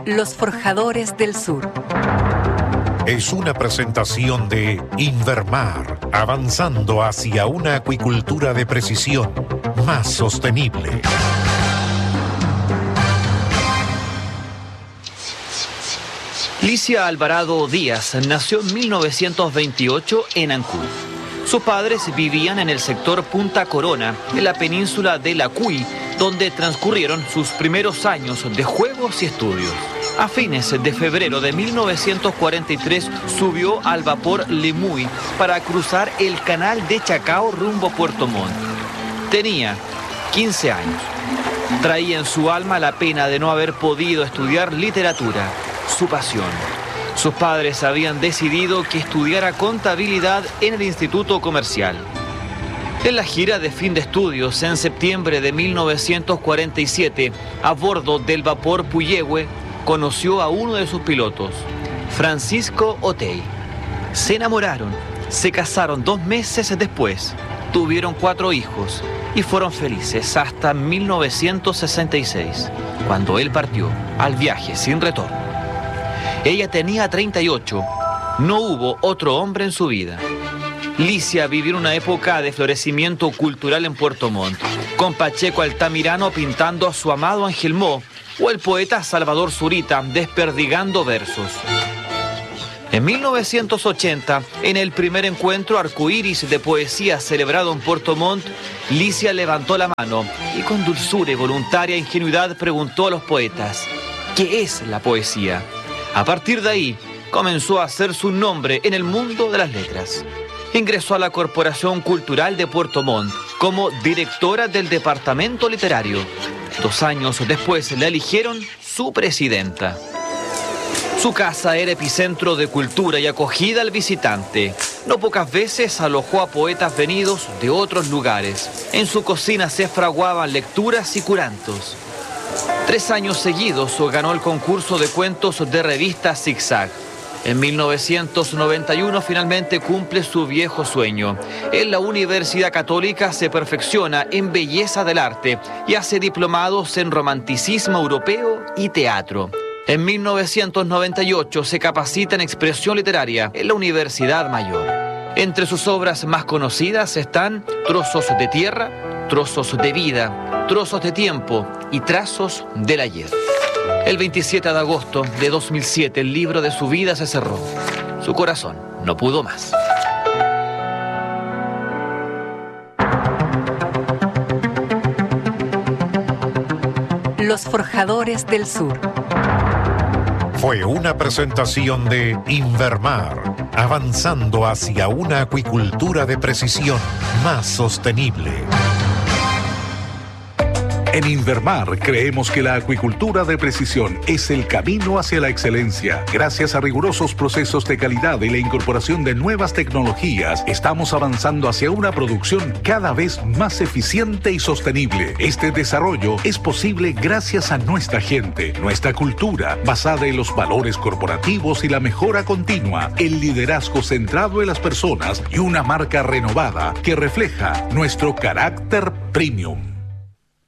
Los Forjadores del Sur. Es una presentación de Invermar, avanzando hacia una acuicultura de precisión más sostenible. Licia Alvarado Díaz nació en 1928 en Ancud. Sus padres vivían en el sector Punta Corona, en la península de La Cuy, donde transcurrieron sus primeros años de juegos y estudios. A fines de febrero de 1943 subió al vapor Lemuy para cruzar el canal de Chacao rumbo a Puerto Montt. Tenía 15 años. Traía en su alma la pena de no haber podido estudiar literatura, su pasión. Sus padres habían decidido que estudiara contabilidad en el Instituto Comercial. En la gira de fin de estudios en septiembre de 1947, a bordo del vapor Puyehue, conoció a uno de sus pilotos, Francisco Otey. Se enamoraron, se casaron 2 meses después, tuvieron 4 hijos y fueron felices hasta 1966, cuando él partió al viaje sin retorno. Ella tenía 38, no hubo otro hombre en su vida. Licia vivió una época de florecimiento cultural en Puerto Montt, con Pacheco Altamirano pintando a su amado Ángel Mo, o el poeta Salvador Zurita desperdigando versos. En 1980, en el primer encuentro arcoíris de poesía celebrado en Puerto Montt, Licia levantó la mano y con dulzura y voluntaria ingenuidad preguntó a los poetas, ¿qué es la poesía? A partir de ahí, comenzó a hacer su nombre en el mundo de las letras. Ingresó a la Corporación Cultural de Puerto Montt como directora del departamento literario. 2 años después la eligieron su presidenta. Su casa era epicentro de cultura y acogida al visitante. No pocas veces alojó a poetas venidos de otros lugares. En su cocina se fraguaban lecturas y curantos. 3 años seguidos ganó el concurso de cuentos de revista Zigzag. En 1991 finalmente cumple su viejo sueño. En la Universidad Católica se perfecciona en belleza del arte y hace diplomados en romanticismo europeo y teatro. En 1998 se capacita en expresión literaria en la Universidad Mayor. Entre sus obras más conocidas están Trozos de tierra, Trozos de vida, Trozos de tiempo y Trazos del ayer. El 27 de agosto de 2007 el libro de su vida se cerró. Su corazón no pudo más. Los Forjadores del Sur. Fue una presentación de Invermar, avanzando hacia una acuicultura de precisión más sostenible. En Invermar creemos que la acuicultura de precisión es el camino hacia la excelencia. Gracias a rigurosos procesos de calidad y la incorporación de nuevas tecnologías, estamos avanzando hacia una producción cada vez más eficiente y sostenible. Este desarrollo es posible gracias a nuestra gente, nuestra cultura, basada en los valores corporativos y la mejora continua, el liderazgo centrado en las personas y una marca renovada que refleja nuestro carácter premium.